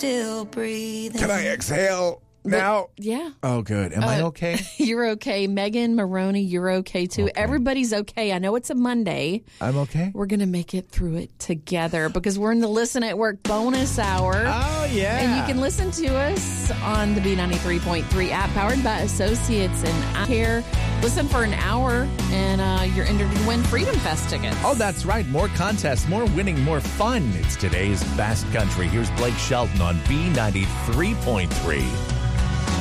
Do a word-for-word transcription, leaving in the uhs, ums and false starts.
still breathing. Can I exhale now? Yeah. Oh, good. Am Uh, I okay? You're okay. Megan Maroney, you're okay too. Okay. Everybody's okay. I know it's a Monday. I'm okay. We're going to make it through it together because we're in the Listen at Work bonus hour. Oh, yeah. And you can listen to us on the B ninety-three point three app powered by Associates and I Care. Listen for an hour and uh, you're entered to win Freedom Fest tickets. Oh, that's right. More contests, more winning, more fun. It's today's Fast Country. Here's Blake Shelton on B ninety-three point three.